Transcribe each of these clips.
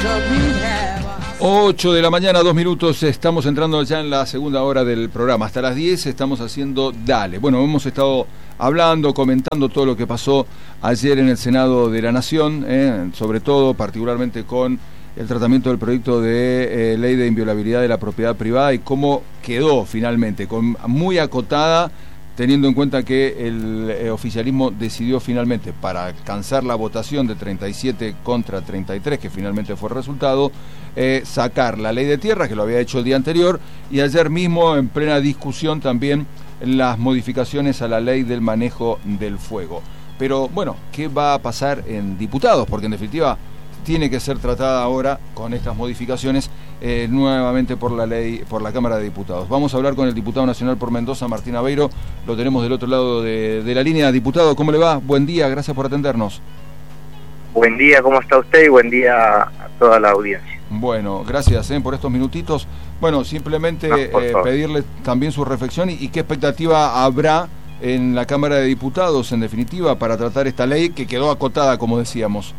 8 de la mañana, 2 minutos, estamos entrando ya en la segunda hora del programa. Hasta las 10 estamos haciendo Dale. Bueno, hemos estado hablando, comentando todo lo que pasó ayer en el Senado de la Nación, sobre todo, particularmente con el tratamiento del proyecto de ley de inviolabilidad de la propiedad privada y cómo quedó finalmente, muy acotada, teniendo en cuenta que el oficialismo decidió finalmente, para alcanzar la votación de 37 contra 33, que finalmente fue el resultado, sacar la ley de tierras, que lo había hecho el día anterior, y ayer mismo, en plena discusión también, las modificaciones a la ley del manejo del fuego. Pero bueno, ¿qué va a pasar en diputados? Porque en definitiva tiene que ser tratada ahora con estas modificaciones nuevamente por la Cámara de Diputados. Vamos a hablar con el diputado nacional por Mendoza, Martín Aveiro. Lo tenemos del otro lado de la línea. Diputado, ¿cómo le va? Buen día, gracias por atendernos. Buen día, ¿cómo está usted? Y buen día a toda la audiencia. Bueno, gracias por estos minutitos. Bueno, simplemente pedirle también su reflexión y qué expectativa habrá en la Cámara de Diputados, en definitiva, para tratar esta ley que quedó acotada, como decíamos.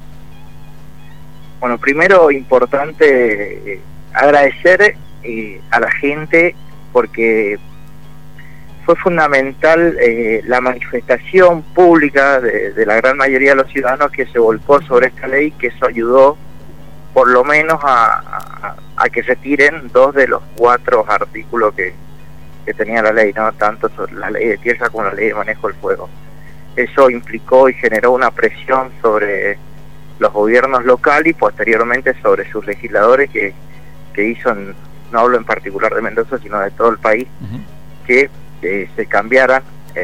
Bueno, primero importante agradecer a la gente, porque fue fundamental la manifestación pública de la gran mayoría de los ciudadanos que se volcó sobre esta ley, que eso ayudó por lo menos a que se tiren 2 de los 4 artículos que tenía la ley, ¿no? Tanto la ley de tierra como la ley de manejo del fuego. Eso implicó y generó una presión sobre los gobiernos locales y posteriormente sobre sus legisladores que hizo, no hablo en particular de Mendoza, sino de todo el país, que se cambiaran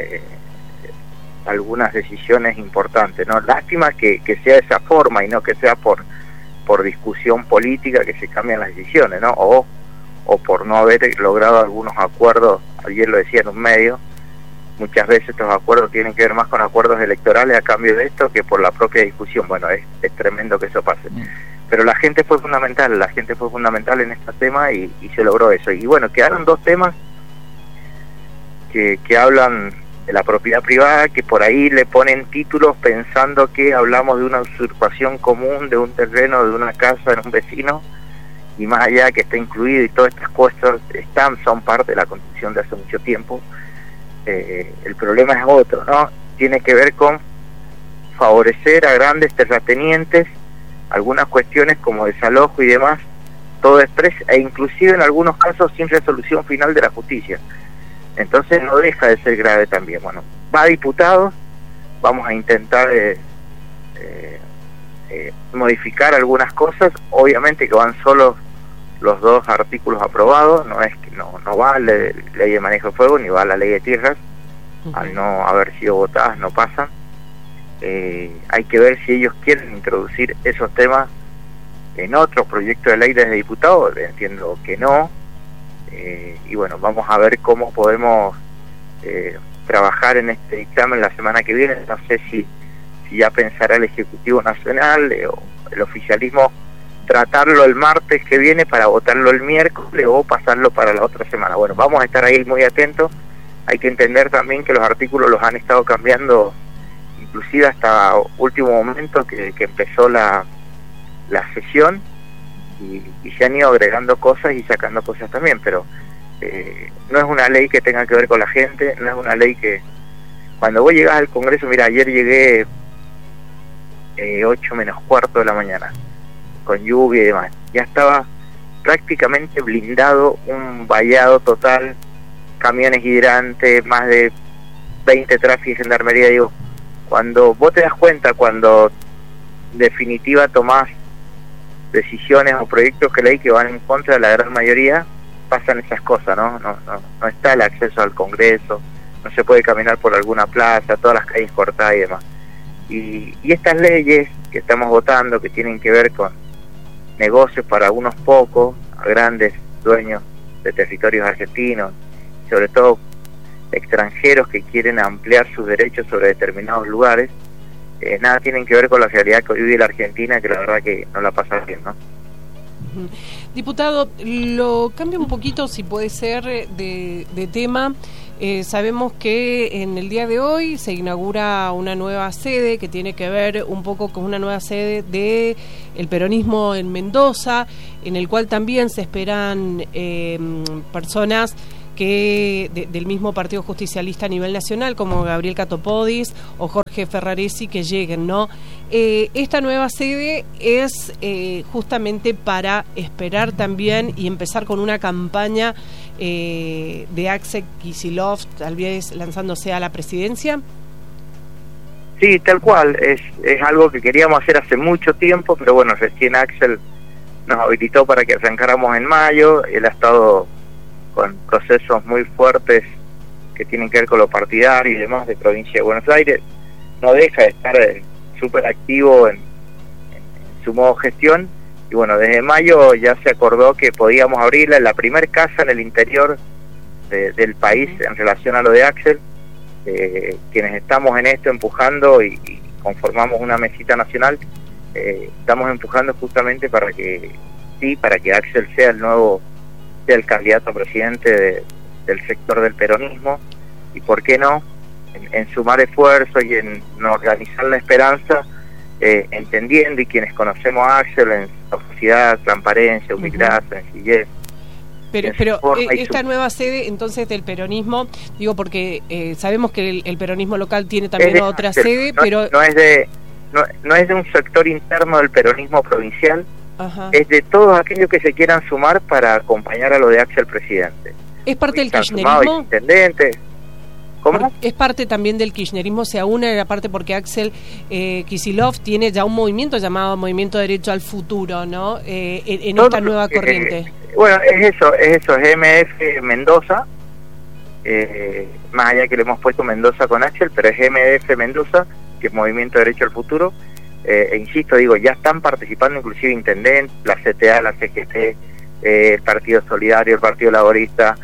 algunas decisiones importantes, ¿no? Lástima que sea de esa forma y no que sea por discusión política que se cambian las decisiones, ¿no? O por no haber logrado algunos acuerdos. Ayer lo decía en un medio, muchas veces estos acuerdos tienen que ver más con acuerdos electorales a cambio de esto que por la propia discusión. Bueno, es tremendo que eso pase. Pero la gente fue fundamental en este tema y se logró eso. Y bueno, quedaron 2 temas que hablan de la propiedad privada, que por ahí le ponen títulos pensando que hablamos de una usurpación común de un terreno, de una casa en un vecino, y más allá que está incluido y todas estas cosas son parte de la Constitución de hace mucho tiempo. El problema es otro, ¿no? Tiene que ver con favorecer a grandes terratenientes, algunas cuestiones como desalojo y demás, todo expreso, e inclusive en algunos casos sin resolución final de la justicia. Entonces no deja de ser grave también. Bueno, va a diputados, vamos a intentar modificar algunas cosas, obviamente que van solo los 2 artículos aprobados, no es que no va la ley de manejo de fuego ni va la ley de tierras, al no haber sido votadas no pasan. Hay que ver si ellos quieren introducir esos temas en otro proyecto de ley desde diputados, entiendo que no. Y bueno, vamos a ver cómo podemos trabajar en este dictamen la semana que viene. No sé si ya pensará el Ejecutivo Nacional o el oficialismo tratarlo el martes que viene para votarlo el miércoles o pasarlo para la otra semana. Bueno, vamos a estar ahí muy atentos. Hay que entender también que los artículos los han estado cambiando inclusive hasta último momento que empezó la sesión, y se han ido agregando cosas y sacando cosas también, pero no es una ley que tenga que ver con la gente, no es una ley que cuando vos llegás al Congreso, mira, ayer llegué 8 menos cuarto de la mañana, con lluvia y demás, ya estaba prácticamente blindado, un vallado total, camiones hidrantes, más de 20 tráficos de gendarmería. Digo, cuando vos te das cuenta, cuando en definitiva tomás decisiones o proyectos que leí que van en contra de la gran mayoría, pasan esas cosas, ¿no? No está el acceso al Congreso, no se puede caminar por alguna plaza, todas las calles cortadas y demás. Y estas leyes que estamos votando, que tienen que ver con negocios para unos pocos, a grandes dueños de territorios argentinos, sobre todo extranjeros que quieren ampliar sus derechos sobre determinados lugares, nada tienen que ver con la realidad que hoy vive la Argentina, que la verdad que no la pasa bien, ¿no? Diputado, lo cambio un poquito, si puede ser, de tema. Sabemos que en el día de hoy se inaugura una nueva sede que tiene que ver un poco con una nueva sede de el peronismo en Mendoza, en el cual también se esperan personas que del mismo Partido Justicialista a nivel nacional, como Gabriel Catopodis o Jorge Ferraresi, que lleguen, ¿no? Esta nueva sede es justamente para esperar también y empezar con una campaña de Axel Kicillof, tal vez lanzándose a la presidencia. Sí, tal cual, es algo que queríamos hacer hace mucho tiempo, pero bueno, recién Axel nos habilitó para que arrancáramos en mayo. Él ha estado con procesos muy fuertes que tienen que ver con lo partidario y demás de provincia de Buenos Aires. No deja de estar súper activo en su modo gestión, y bueno, desde mayo ya se acordó que podíamos abrirla en la primer casa en el interior del país en relación a lo de Axel. Quienes estamos en esto empujando y conformamos una mesita nacional, estamos empujando justamente para que Axel sea el candidato a presidente del sector del peronismo, y por qué no, en sumar esfuerzos y en organizar la esperanza, entendiendo, y quienes conocemos a Axel en su capacidad, transparencia, humildad, sencillez. Pero esta nueva sede entonces del peronismo, digo porque sabemos que el peronismo local tiene también otra sede, pero no es de un sector interno del peronismo provincial. Ajá. Es de todos aquellos que se quieran sumar para acompañar a lo de Axel presidente. ¿Es parte del kirchnerismo? Intendente. ¿Cómo? Es parte también del kirchnerismo, se aúna en la parte porque Axel Kicillof tiene ya un movimiento llamado Movimiento Derecho al Futuro, ¿no? En esta nueva corriente. Bueno, es eso, es MDF Mendoza, más allá que le hemos puesto Mendoza con Axel, pero es MDF Mendoza, que es Movimiento Derecho al Futuro. Insisto, digo, ya están participando inclusive intendentes, la CTA, la CGT, el Partido Solidario, el Partido Laborista,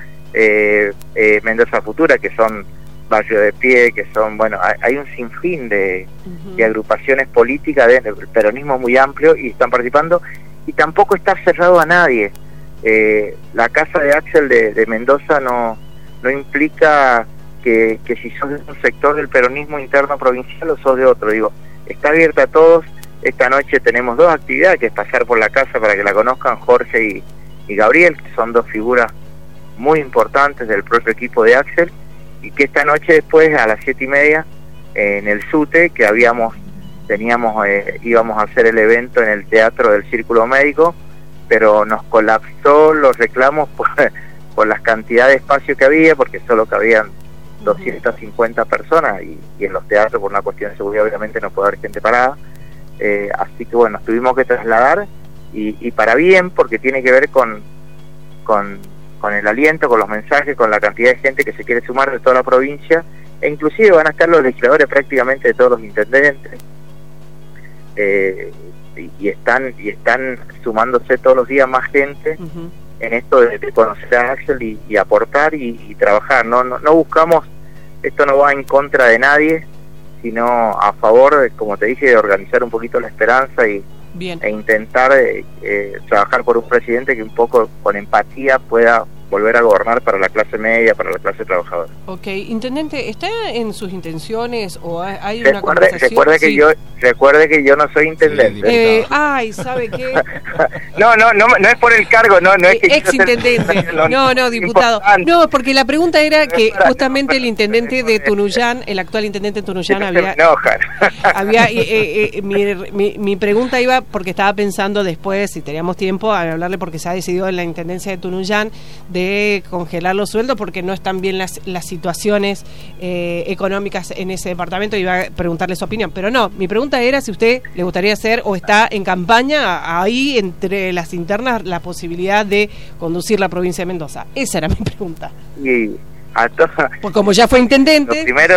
Mendoza Futura, que son Barrio de Pie, que son, bueno, hay un sinfín de agrupaciones políticas del peronismo muy amplio y están participando, y tampoco está cerrado a nadie. La casa de Axel de Mendoza no implica que si sos de un sector del peronismo interno provincial o sos de otro, digo, está abierta a todos. Esta noche tenemos dos actividades, que es pasar por la casa para que la conozcan Jorge y Gabriel, que son dos figuras muy importantes del propio equipo de Axel, y que esta noche después a las 7:30 en el SUTE, que íbamos a hacer el evento en el Teatro del Círculo Médico, pero nos colapsó los reclamos por la cantidad de espacio que había, porque solo cabían 250 personas, y en los teatros por una cuestión de seguridad obviamente no puede haber gente parada, así que bueno, tuvimos que trasladar, y para bien, porque tiene que ver con el aliento, con los mensajes, con la cantidad de gente que se quiere sumar de toda la provincia, e inclusive van a estar los legisladores prácticamente de todos los intendentes, y están sumándose todos los días más gente en esto de conocer a Axel y aportar y trabajar. No buscamos, esto no va en contra de nadie, sino a favor, como te dije, de organizar un poquito la esperanza e intentar trabajar por un presidente que un poco con empatía pueda volver a gobernar para la clase media, para la clase trabajadora. Ok, intendente, ¿está en sus intenciones o hay una conversación? Recuerde que yo no soy intendente. Ay, ¿sabe qué? No es por el cargo, no es que ex intendente. No, diputado. Importante. No, porque la pregunta era que justamente el intendente de Tunuyán, el actual intendente de Tunuyán mi pregunta iba porque estaba pensando después, si teníamos tiempo, a hablarle, porque se ha decidido en la intendencia de Tunuyán de congelar los sueldos porque no están bien las situaciones económicas en ese departamento, y iba a preguntarle su opinión, pero no, mi pregunta era si usted le gustaría hacer o está en campaña ahí entre las internas la posibilidad de conducir la provincia de Mendoza. Esa era mi pregunta. Y pues como ya fue intendente. Primero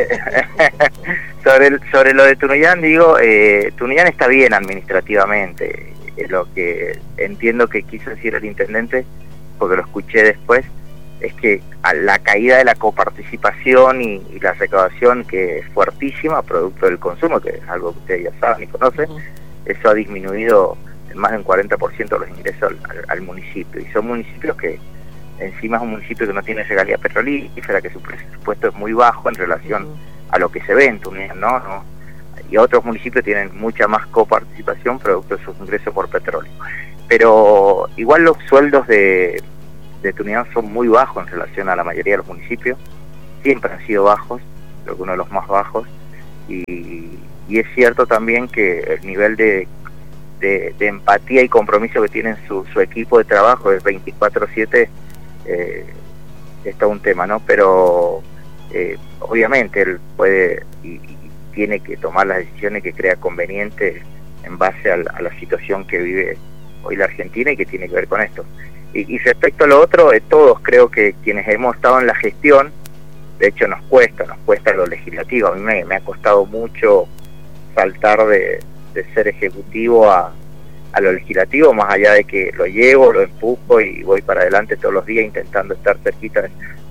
sobre lo de Tunuyán, digo, Tunuyán está bien administrativamente, lo que entiendo que quiso decir el intendente, porque lo escuché después, es que a la caída de la coparticipación y la recaudación, que es fuertísima, producto del consumo, que es algo que ustedes ya saben y conocen, eso ha disminuido más de un 40% de los ingresos al municipio, y son municipios que encima es un municipio que no tiene regalía petrolífera, que su presupuesto es muy bajo en relación a lo que se ve en Tunuyán, ¿no? Y otros municipios tienen mucha más coparticipación producto de sus ingresos por petróleo. Pero igual los sueldos de Tunuyán son muy bajos en relación a la mayoría de los municipios, siempre han sido bajos, creo que uno de los más bajos, y es cierto también que el nivel de empatía y compromiso que tienen su equipo de trabajo es 24/7, es todo un tema, ¿no? Pero obviamente él puede y tiene que tomar las decisiones que crea convenientes en base a la situación que vive hoy la Argentina y que tiene que ver con esto. Y respecto a lo otro, todos creo que quienes hemos estado en la gestión, de hecho nos cuesta lo legislativo. A mí me ha costado mucho saltar de ser ejecutivo a lo legislativo, más allá de que lo llevo, lo empujo y voy para adelante todos los días intentando estar cerquita,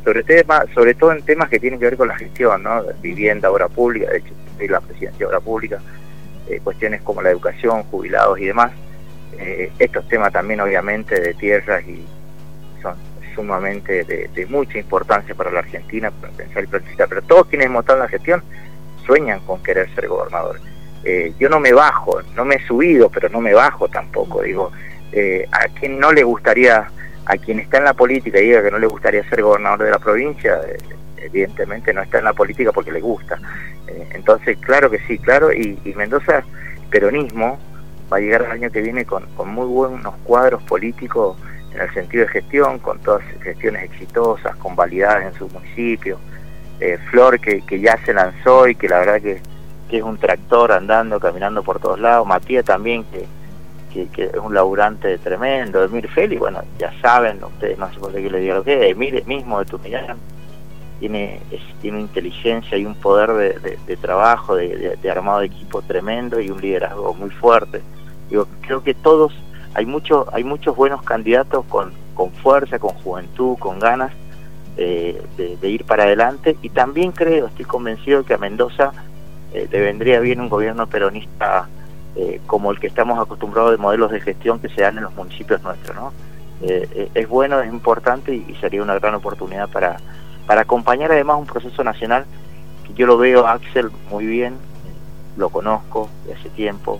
sobre todo en temas que tienen que ver con la gestión, ¿no? Vivienda, obra pública, de hecho soy la presidencia de obra pública, cuestiones como la educación, jubilados y demás. Estos temas también obviamente de tierras y son sumamente de mucha importancia para la Argentina, para pensar y planificar, pero todos quienes hemos estado en la gestión sueñan con querer ser gobernador. Yo no me bajo, no me he subido, pero no me bajo tampoco, digo, a quien no le gustaría, a quien está en la política y diga que no le gustaría ser gobernador de la provincia, evidentemente no está en la política porque le gusta. Entonces claro que sí, claro, y Mendoza, peronismo, va a llegar el año que viene con muy buenos cuadros políticos en el sentido de gestión, con todas gestiones exitosas, con validades en su municipio. Flor que ya se lanzó y que la verdad que es un tractor andando, caminando por todos lados. Matías también que es un laburante tremendo. Emir Feli, bueno, ya saben, ustedes no sé por qué le diga lo que es. Emir mismo de Tunuyán tiene inteligencia y un poder de trabajo, de armado de equipo tremendo y un liderazgo muy fuerte. Digo, creo que todos, hay muchos buenos candidatos con fuerza, con juventud, con ganas de ir para adelante, y también estoy convencido que a Mendoza le vendría bien un gobierno peronista como el que estamos acostumbrados, de modelos de gestión que se dan en los municipios nuestros, ¿no? Es bueno, es importante y sería una gran oportunidad para acompañar además un proceso nacional que yo lo veo a Axel muy bien, lo conozco de hace tiempo,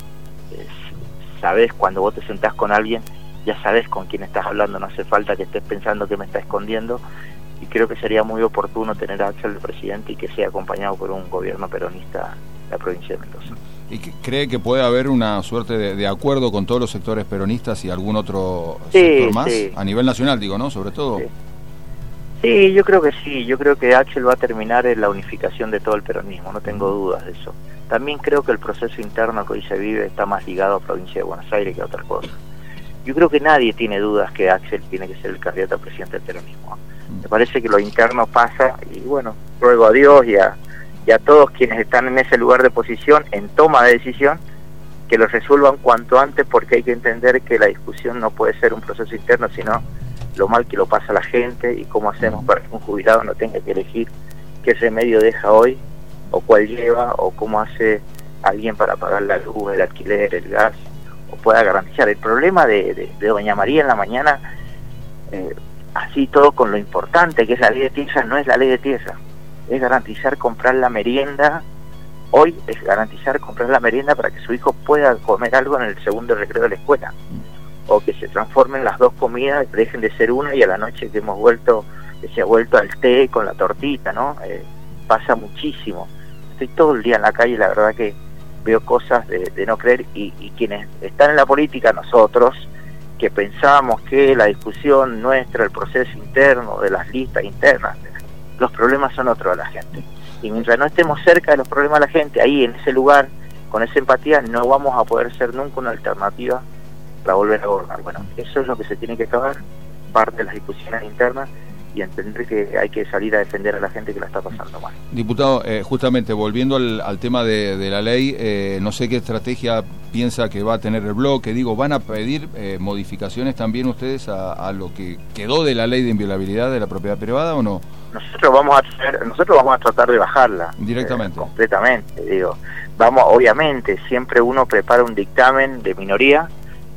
sabes cuando vos te sentás con alguien, ya sabes con quién estás hablando, no hace falta que estés pensando que me está escondiendo, y creo que sería muy oportuno tener a Axel de presidente y que sea acompañado por un gobierno peronista en la provincia de Mendoza. ¿Y cree que puede haber una suerte de acuerdo con todos los sectores peronistas y algún otro sector más? Sí. A nivel nacional, digo, ¿no? Sobre todo. Sí, yo creo que sí. Yo creo que Axel va a terminar en la unificación de todo el peronismo, no tengo dudas de eso. También creo que el proceso interno que hoy se vive está más ligado a provincia de Buenos Aires que a otras cosas. Yo creo que nadie tiene dudas que Axel tiene que ser el candidato a presidente del peronismo. Me parece que lo interno pasa, y bueno, ruego a Dios y a todos quienes están en ese lugar de posición, en toma de decisión, que lo resuelvan cuanto antes, porque hay que entender que la discusión no puede ser un proceso interno, sino lo mal que lo pasa la gente y cómo hacemos para que un jubilado no tenga que elegir qué remedio deja hoy, o cuál lleva, o cómo hace alguien para pagar la luz, el alquiler, el gas, o pueda garantizar. El problema de doña María en la mañana, así todo con lo importante que es la ley de tierra, no es la ley de tierra, es garantizar comprar la merienda. Hoy es garantizar comprar la merienda para que su hijo pueda comer algo en el segundo recreo de la escuela, o que se transformen las dos comidas, que dejen de ser una, y a la noche que se ha vuelto al té con la tortita, ¿no? Pasa muchísimo. Estoy todo el día en la calle y la verdad que veo cosas de no creer, y quienes están en la política, nosotros, que pensamos que la discusión nuestra, el proceso interno, de las listas internas, los problemas son otros de la gente. Y mientras no estemos cerca de los problemas de la gente, ahí en ese lugar, con esa empatía, no vamos a poder ser nunca una alternativa para volver a gobernar. Bueno, eso es lo que se tiene que acabar, parte de las discusiones internas, y entender que hay que salir a defender a la gente que la está pasando mal. Diputado, justamente volviendo al tema de la ley, no sé qué estrategia piensa que va a tener el bloque. Digo, ¿van a pedir modificaciones también ustedes a lo que quedó de la ley de inviolabilidad de la propiedad privada o no? Nosotros vamos a tratar de bajarla directamente, completamente. Digo, obviamente siempre uno prepara un dictamen de minoría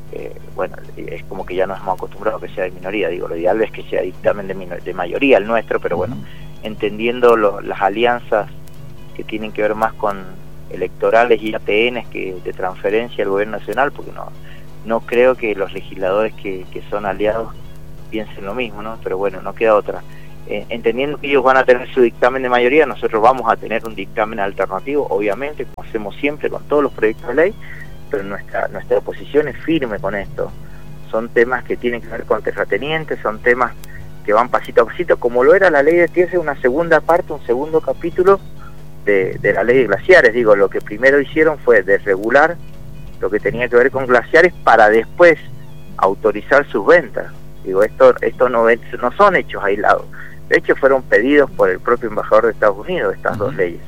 bueno, es como que ya nos hemos acostumbrado a que sea de minoría. Digo, lo ideal es que sea dictamen de mayoría el nuestro, pero bueno, entendiendo las alianzas que tienen que ver más con electorales y APNs que de transferencia al gobierno nacional, porque no creo que los legisladores que son aliados piensen lo mismo, ¿no? Pero bueno, no queda otra. Entendiendo que ellos van a tener su dictamen de mayoría, nosotros vamos a tener un dictamen alternativo, obviamente, como hacemos siempre con todos los proyectos de ley, pero nuestra oposición es firme con esto. Son temas que tienen que ver con terratenientes, son temas que van pasito a pasito, como lo era la ley de tierras, una segunda parte, un segundo capítulo de la ley de glaciares. Digo, lo que primero hicieron fue desregular lo que tenía que ver con glaciares para después autorizar sus ventas. Digo, esto no son hechos aislados. De hecho, fueron pedidos por el propio embajador de Estados Unidos, estas dos leyes.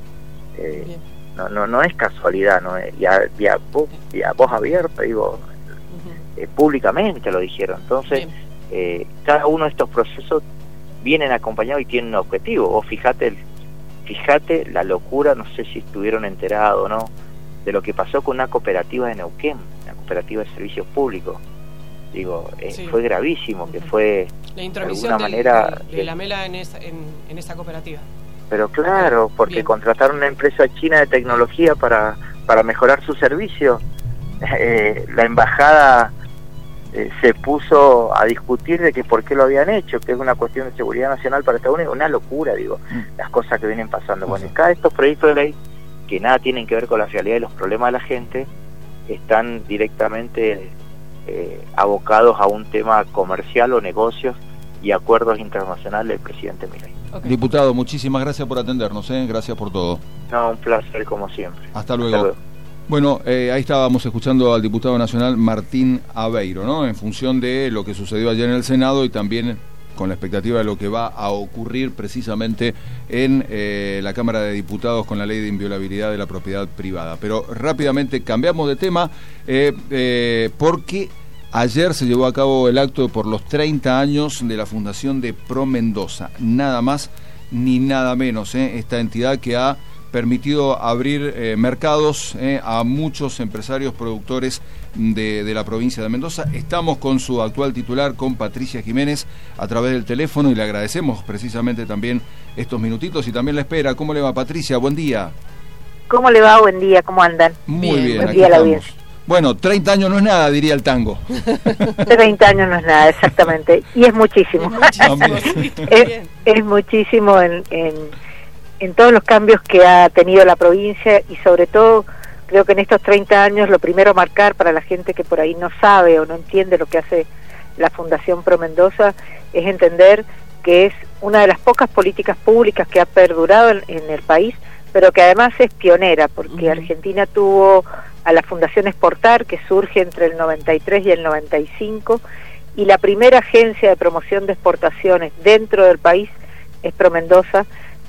No es casualidad, ¿no? Y a voz abierta, digo, públicamente lo dijeron. Entonces, cada uno de estos procesos vienen acompañados y tienen un objetivo. Vos fíjate la locura, no sé si estuvieron enterados o no, de lo que pasó con una cooperativa de Neuquén, una cooperativa de servicios públicos. Digo, fue gravísimo, que fue la intromisión de alguna manera de la Mela en esa cooperativa. Pero claro, porque contrataron una empresa china de tecnología para mejorar su servicio. La embajada se puso a discutir de que por qué lo habían hecho, que es una cuestión de seguridad nacional para Estados Unidos. Una locura, digo, las cosas que vienen pasando. Bueno, y cada de estos proyectos de ley que nada tienen que ver con la realidad y los problemas de la gente están directamente abocados a un tema comercial o negocios y acuerdos internacionales del presidente Milei. Diputado, muchísimas gracias por atendernos, gracias por todo. No, un placer como siempre. Hasta luego. Bueno, ahí estábamos escuchando al diputado nacional Martín Aveiro, ¿no? En función de lo que sucedió ayer en el Senado y también con la expectativa de lo que va a ocurrir precisamente en la Cámara de Diputados con la ley de inviolabilidad de la propiedad privada. Pero rápidamente cambiamos de tema porque ayer se llevó a cabo el acto por los 30 años de la fundación de Pro Mendoza, nada más ni nada menos, esta entidad que ha permitido abrir mercados a muchos empresarios productores de la provincia de Mendoza. Estamos con su actual titular, con Patricia Jiménez, a través del teléfono, y le agradecemos precisamente también estos minutitos y también la espera. ¿Cómo le va, Patricia? Buen día. ¿Cómo le va? Buen día, ¿cómo andan? Muy bien, buen aquí día a la estamos. audiencia. Bueno, 30 años no es nada, diría el tango. 30 años no es nada, exactamente. Y es muchísimo. Es muchísimo en todos los cambios que ha tenido la provincia, y sobre todo creo que en estos 30 años lo primero a marcar para la gente que por ahí no sabe o no entiende lo que hace la Fundación Pro Mendoza es entender que es una de las pocas políticas públicas que ha perdurado en el país, pero que además es pionera, porque Argentina tuvo a la Fundación Exportar, que surge entre el 93 y el 95, y la primera agencia de promoción de exportaciones dentro del país es Pro Mendoza.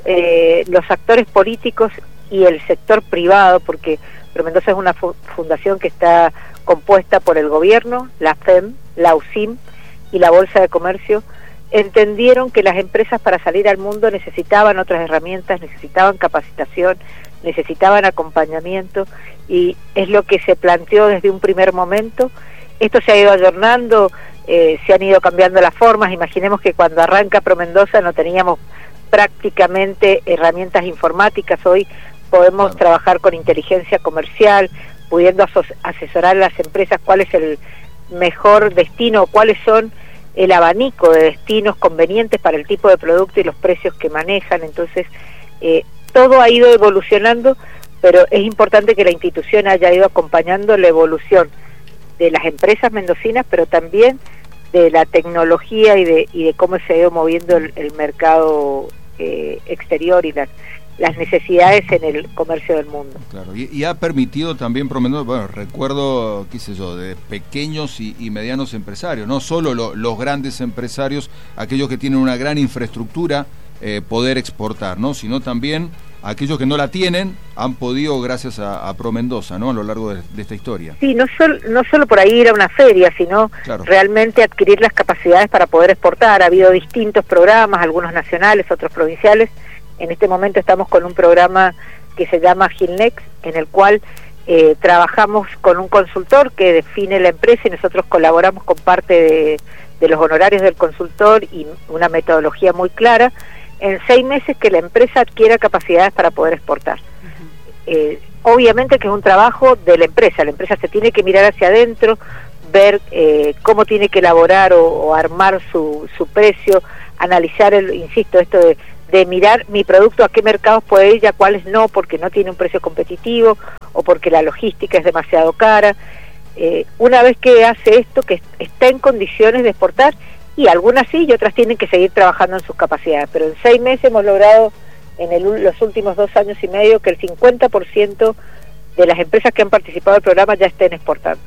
Los actores políticos y el sector privado, porque Pro Mendoza es una fundación que está compuesta por el gobierno, la FEM, la UCIM y la Bolsa de Comercio, entendieron que las empresas para salir al mundo necesitaban otras herramientas, necesitaban capacitación, necesitaban acompañamiento, y es lo que se planteó desde un primer momento. Esto se ha ido ayornando, se han ido cambiando las formas. Imaginemos que cuando arranca Pro Mendoza no teníamos prácticamente herramientas informáticas. Hoy podemos trabajar con inteligencia comercial, pudiendo asesorar a las empresas cuál es el mejor destino, cuáles son el abanico de destinos convenientes para el tipo de producto y los precios que manejan. Entonces, todo ha ido evolucionando, pero es importante que la institución haya ido acompañando la evolución de las empresas mendocinas, pero también de la tecnología y de cómo se ha ido moviendo el mercado exterior y las necesidades en el comercio del mundo. Claro, y ha permitido también, Pro Mendoza, bueno, recuerdo, qué sé yo, de pequeños y medianos empresarios, no solo los grandes empresarios, aquellos que tienen una gran infraestructura, poder exportar, ¿no? Sino también aquellos que no la tienen han podido gracias a Pro Mendoza, ¿no? A lo largo de esta historia. Sí, no solo por ahí ir a una feria, sino realmente adquirir las capacidades para poder exportar. Ha habido distintos programas, algunos nacionales, otros provinciales. En este momento estamos con un programa que se llama Gilnex, en el cual trabajamos con un consultor que define la empresa y nosotros colaboramos con parte de los honorarios del consultor y una metodología muy clara, en 6 meses que la empresa adquiera capacidades para poder exportar. Obviamente que es un trabajo de la empresa se tiene que mirar hacia adentro, ver cómo tiene que elaborar o armar su precio, analizar, insisto, esto de mirar mi producto a qué mercados puede ir y a cuáles no, porque no tiene un precio competitivo o porque la logística es demasiado cara. Una vez que hace esto, que está en condiciones de exportar, y algunas sí y otras tienen que seguir trabajando en sus capacidades, pero en 6 meses hemos logrado en los últimos 2 años y medio que el 50% de las empresas que han participado del programa ya estén exportando.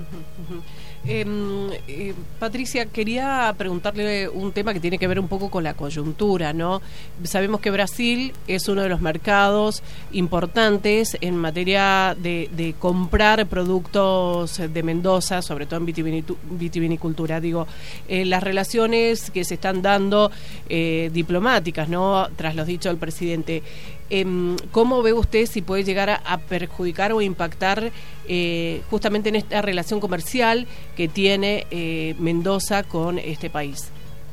Patricia, quería preguntarle un tema que tiene que ver un poco con la coyuntura, ¿no? Sabemos que Brasil es uno de los mercados importantes en materia de comprar productos de Mendoza, sobre todo en vitivinicultura. Digo, las relaciones que se están dando diplomáticas, ¿no? Tras los dichos del presidente. ¿Cómo ve usted si puede llegar a perjudicar o impactar justamente en esta relación comercial que tiene Mendoza con este país?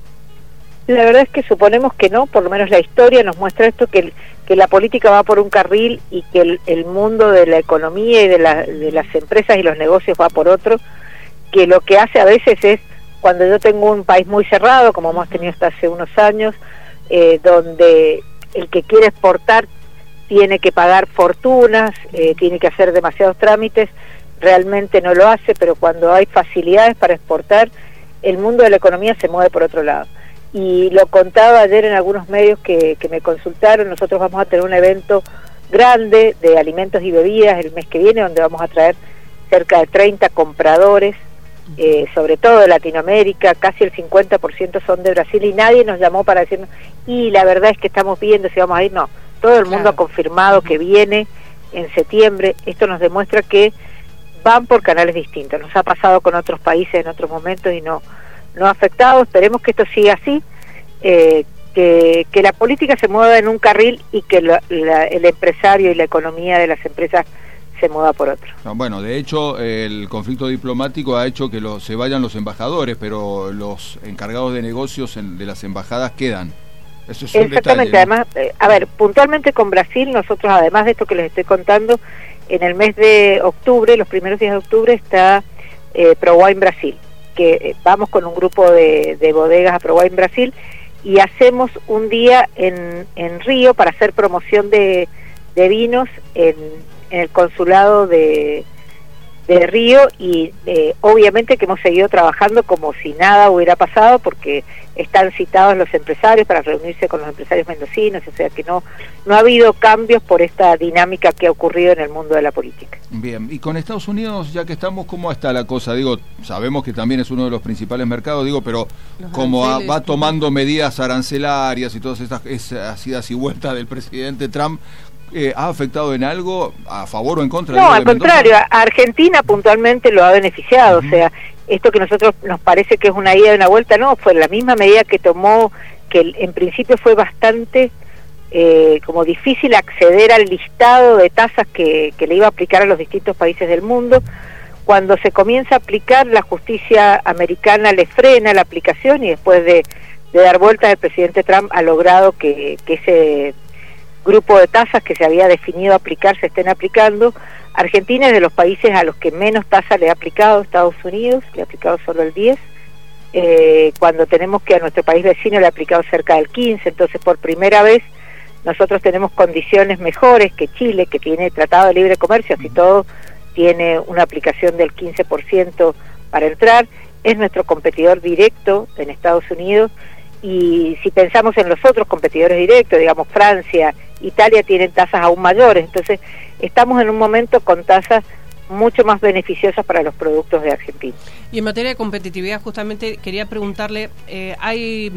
La verdad es que suponemos que no, por lo menos la historia nos muestra esto, que la política va por un carril y que el mundo de la economía y de las empresas y los negocios va por otro, que lo que hace a veces es, cuando yo tengo un país muy cerrado, como hemos tenido hasta hace unos años, donde el que quiere exportar tiene que pagar fortunas, tiene que hacer demasiados trámites, realmente no lo hace, pero cuando hay facilidades para exportar, el mundo de la economía se mueve por otro lado. Y lo contaba ayer en algunos medios que me consultaron, nosotros vamos a tener un evento grande de alimentos y bebidas el mes que viene, donde vamos a traer cerca de 30 compradores, sobre todo de Latinoamérica, casi el 50% son de Brasil, y nadie nos llamó para decirnos, y la verdad es que estamos viendo si vamos a ir. No, todo el mundo ha confirmado que viene en septiembre. Esto nos demuestra que van por canales distintos. Nos ha pasado con otros países en otros momentos y no ha afectado. Esperemos que esto siga así, que la política se mueva en un carril y que el empresario y la economía de las empresas se mueva por otro. Bueno, de hecho, el conflicto diplomático ha hecho que se vayan los embajadores, pero los encargados de negocios de las embajadas quedan. Eso es exactamente, un detalle, ¿no? Además, a ver, puntualmente con Brasil, nosotros, además de esto que les estoy contando, en el mes de octubre, los primeros días de octubre, está ProWine Brasil, que vamos con un grupo de bodegas a ProWine Brasil y hacemos un día en Río para hacer promoción de vinos en el consulado de Río, y obviamente que hemos seguido trabajando como si nada hubiera pasado, porque están citados los empresarios para reunirse con los empresarios mendocinos, o sea que no ha habido cambios por esta dinámica que ha ocurrido en el mundo de la política. Bien, y con Estados Unidos, ya que estamos, ¿cómo está la cosa? Digo, sabemos que también es uno de los principales mercados, pero como va tomando medidas arancelarias y todas estas idas y vueltas del presidente Trump, ¿ha afectado en algo a favor o en contra? No, al contrario, a Argentina puntualmente lo ha beneficiado, o sea, esto que nosotros nos parece que es una ida y una vuelta, no, fue la misma medida que tomó, que en principio fue bastante como difícil acceder al listado de tasas que le iba a aplicar a los distintos países del mundo. Cuando se comienza a aplicar, la justicia americana le frena la aplicación, y después de dar vueltas, el presidente Trump ha logrado que ese grupo de tasas que se había definido aplicar se estén aplicando. Argentina es de los países a los que menos tasa le ha aplicado Estados Unidos, le ha aplicado solo el 10, cuando tenemos que a nuestro país vecino le ha aplicado cerca del 15, entonces por primera vez nosotros tenemos condiciones mejores que Chile, que tiene tratado de libre comercio, así todo tiene una aplicación del 15% para entrar, es nuestro competidor directo en Estados Unidos. Y si pensamos en los otros competidores directos, digamos Francia, Italia, tienen tasas aún mayores, entonces estamos en un momento con tasas mucho más beneficiosas para los productos de Argentina. Y en materia de competitividad, justamente quería preguntarle, hay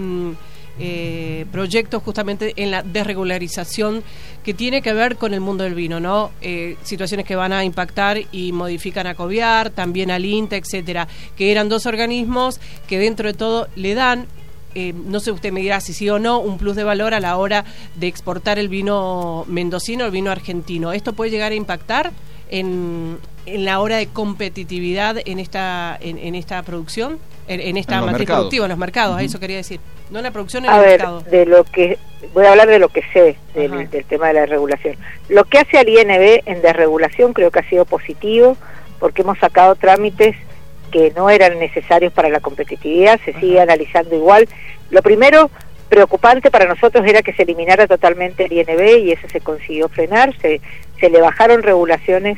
proyectos justamente en la desregularización que tiene que ver con el mundo del vino, ¿no? Situaciones que van a impactar y modifican a Coviar, también al INTA, etcétera, que eran 2 organismos que dentro de todo le dan, no sé, usted me dirá si sí o no, un plus de valor a la hora de exportar el vino mendocino, el vino argentino. ¿Esto puede llegar a impactar en la hora de competitividad en esta producción, en esta matriz productiva, en los mercados, a eso quería decir, no en la producción, en el mercado. De lo que voy a hablar de lo que sé del tema de la desregulación. Lo que hace al INB en desregulación creo que ha sido positivo, porque hemos sacado trámites que no eran necesarios para la competitividad, se sigue analizando igual. Lo primero preocupante para nosotros era que se eliminara totalmente el INB y eso se consiguió frenar, se le bajaron regulaciones